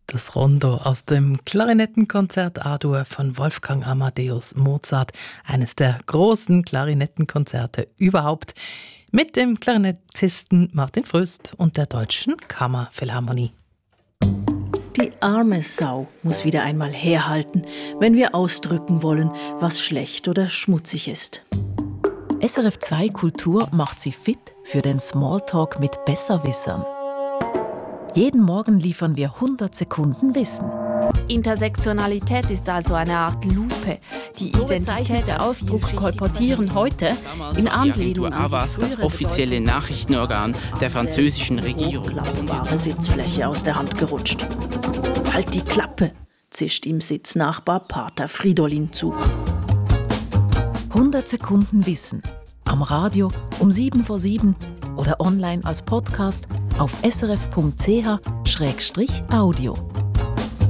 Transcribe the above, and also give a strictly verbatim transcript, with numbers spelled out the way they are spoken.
Das Rondo aus dem Klarinettenkonzert A-Dur von Wolfgang Amadeus Mozart, eines der großen Klarinettenkonzerte überhaupt, mit dem Klarinettisten Martin Fröst und der Deutschen Kammerphilharmonie. Die arme Sau muss wieder einmal herhalten, wenn wir ausdrücken wollen, was schlecht oder schmutzig ist. S R F zwei Kultur macht Sie fit für den Smalltalk mit Besserwissern. Jeden Morgen liefern wir hundert Sekunden Wissen. Intersektionalität ist also eine Art Lupe. Die Identität der Ausdruck kolportieren heute in Anlehnung an Avas, das offizielle Nachrichtenorgan der französischen Regierung. Hochklappbare Sitzfläche aus der Hand gerutscht. Halt die Klappe, zischt ihm Sitznachbar Pater Fridolin zu. hundert Sekunden Wissen. Am Radio um sieben vor sieben oder online als Podcast auf srf punkt c h Schrägstrich Audio.